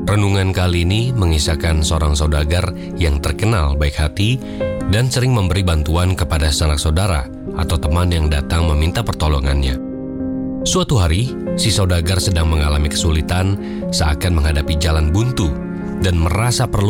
Renungan kali ini mengisahkan seorang saudagar yang terkenal baik hati dan sering memberi bantuan kepada sanak saudara atau teman yang datang meminta pertolongannya. Suatu hari, si saudagar sedang mengalami kesulitan seakan menghadapi jalan buntu dan merasa perlu